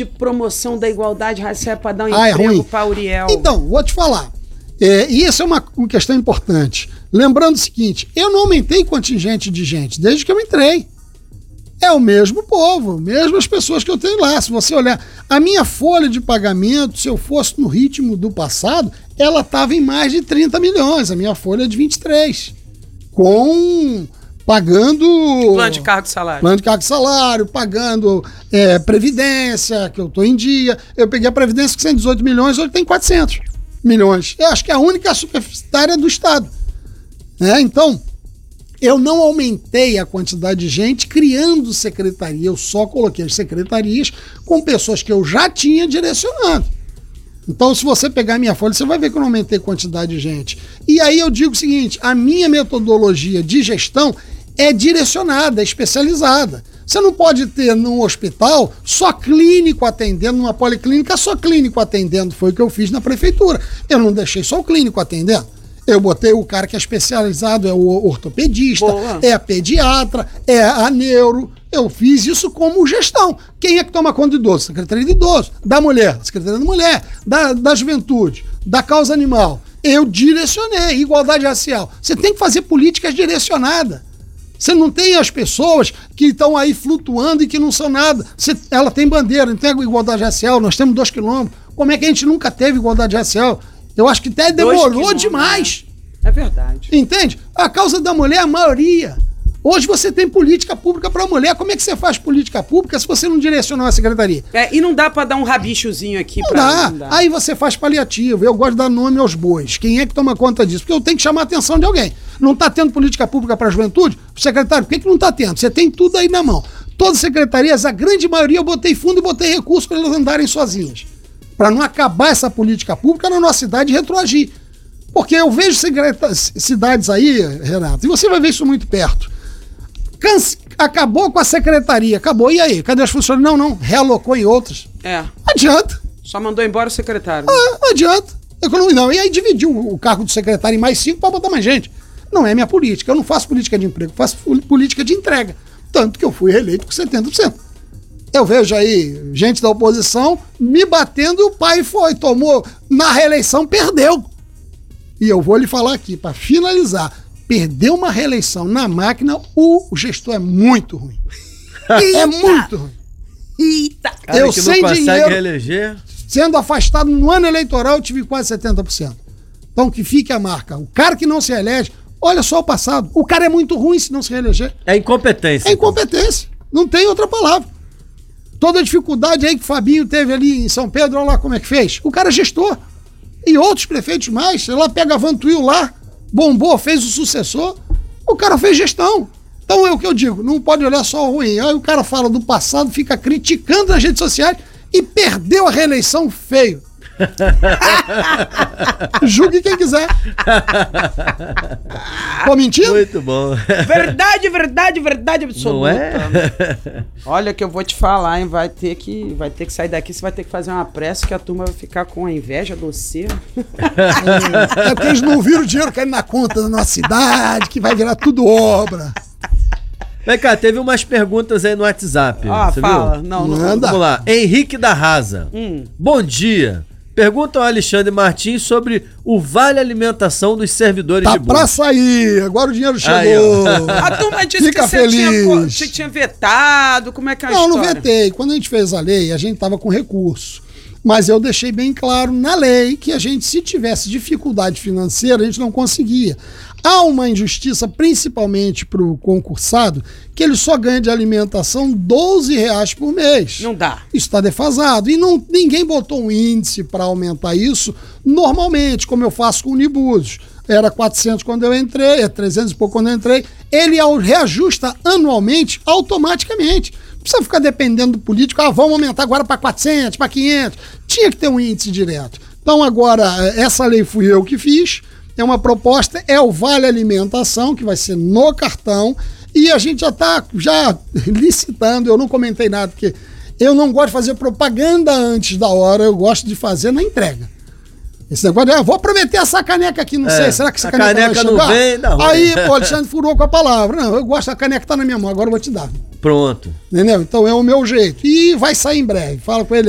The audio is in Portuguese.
de promoção da igualdade racial para dar um emprego para Uriel. Então, vou te falar. E isso é uma questão importante. Lembrando o seguinte, eu não aumentei contingente de gente desde que eu entrei. É o mesmo povo, mesmas pessoas que eu tenho lá. Se você olhar, a minha folha de pagamento, se eu fosse no ritmo do passado, ela estava em mais de 30 milhões. A minha folha é de 23. Pagando... Plano de cargo e salário. Plano de cargo e salário, pagando Previdência, que eu estou em dia. Eu peguei a Previdência com 118 milhões, hoje tem 400 milhões. Eu acho que é a única superficitária do Estado. Então... eu não aumentei a quantidade de gente criando secretaria, eu só coloquei as secretarias com pessoas que eu já tinha direcionando. Então, se você pegar a minha folha, você vai ver que eu não aumentei a quantidade de gente. E aí eu digo o seguinte, a minha metodologia de gestão é direcionada, é especializada. Você não pode ter num hospital só clínico atendendo, numa policlínica só clínico atendendo, foi o que eu fiz na prefeitura. Eu não deixei só o clínico atendendo. Eu botei o cara que é especializado, é o ortopedista, é a pediatra, é a neuro. Eu fiz isso como gestão. Quem é que toma conta do idoso? Secretaria de Idoso. Da mulher, Secretaria da Mulher. Da Juventude, da Causa Animal. Eu direcionei. Igualdade racial. Você tem que fazer políticas direcionadas. Você não tem as pessoas que estão aí flutuando e que não são nada. Ela tem bandeira, não tem igualdade racial, nós temos 2 quilômetros. Como é que a gente nunca teve igualdade racial? Eu acho que até demorou demais. É verdade. Entende? A causa da mulher é a maioria. Hoje você tem política pública para a mulher. Como é que você faz política pública se você não direcionar a secretaria? E não dá para dar um rabichozinho aqui. Não dá. Aí você faz paliativo. Eu gosto de dar nome aos bois. Quem é que toma conta disso? Porque eu tenho que chamar a atenção de alguém. Não está tendo política pública para a juventude? Secretário, por que não está tendo? Você tem tudo aí na mão. Todas as secretarias, a grande maioria, eu botei fundo e botei recursos para elas andarem sozinhas. Para não acabar essa política pública na nossa cidade e retroagir. Porque eu vejo cidades aí, Renato, e você vai ver isso muito perto. Acabou com a secretaria, acabou. E aí? Cadê os funcionários? Não, realocou em outras. Adianta. Só mandou embora o secretário. Adianta. Não, e aí dividiu o cargo do secretário em mais 5 para botar mais gente. Não é minha política. Eu não faço política de emprego, eu faço política de entrega. Tanto que eu fui reeleito com 70%. Eu vejo aí gente da oposição me batendo e o pai tomou na reeleição, perdeu. E eu vou lhe falar aqui, para finalizar, perdeu uma reeleição na máquina, o gestor é muito ruim. É muito ruim. Eita! Cara, eu que sem não consegue dinheiro, reeleger. Sendo afastado no ano eleitoral, eu tive quase 70%. Então que fique a marca. O cara que não se reelege, olha só o passado. O cara é muito ruim se não se reeleger. É incompetência. É incompetência. Não tem outra palavra. Toda a dificuldade aí que o Fabinho teve ali em São Pedro, olha lá como é que fez. O cara é gestor. E outros prefeitos mais, sei lá, pega a Vantuil lá, bombou, fez o sucessor, o cara fez gestão. Então é o que eu digo, não pode olhar só o ruim. Aí o cara fala do passado, fica criticando nas redes sociais e perdeu a reeleição feio. Julgue quem quiser. Tô mentindo? Muito bom. Verdade absoluta. Não é? Olha que eu vou te falar, hein? Vai ter que sair daqui, você vai ter que fazer uma pressa que a turma vai ficar com a inveja de você. É porque eles não viram o dinheiro caindo na conta da nossa cidade, que vai virar tudo obra. Vem cá, teve umas perguntas aí no WhatsApp. Você fala. Viu? Não. Vamos lá. Henrique da Rasa. Bom dia. Pergunta ao Alexandre Martins sobre o vale alimentação dos servidores de Tá pra sair, agora o dinheiro chegou. Aí, a turma disse Fica que você tinha vetado, como é que é a história? Não vetei. Quando a gente fez a lei, a gente tava com recurso. Mas eu deixei bem claro na lei que a gente, se tivesse dificuldade financeira, a gente não conseguia. Há uma injustiça, principalmente para o concursado, que ele só ganha de alimentação R$12 por mês. Não dá. Isso está defasado. E ninguém botou um índice para aumentar isso normalmente, como eu faço com o Unibusos. Era 400 quando eu entrei, é 300 e pouco quando eu entrei. Ele reajusta anualmente, automaticamente. Não precisa ficar dependendo do político. Vamos aumentar agora para 400, para 500. Tinha que ter um índice direto. Então agora, essa lei fui eu que fiz. É uma proposta, é o Vale Alimentação, que vai ser no cartão, e a gente já está licitando. Eu não comentei nada, porque eu não gosto de fazer propaganda antes da hora, eu gosto de fazer na entrega. Esse negócio de, vou prometer essa caneca aqui, não sei, será que essa caneca vai não vem? Não. Aí o Alexandre furou com a palavra. Não, eu gosto da caneca que tá na minha mão, agora eu vou te dar. Pronto. Entendeu? Então é o meu jeito. E vai sair em breve, fala com ele.